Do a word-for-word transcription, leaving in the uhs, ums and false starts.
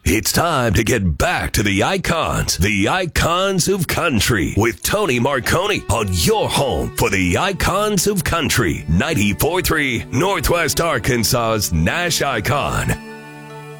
It's time to get back to the icons, the icons of country, with Tony Marconi on your home for the icons of country, ninety-four point three Northwest Arkansas's Nash Icon.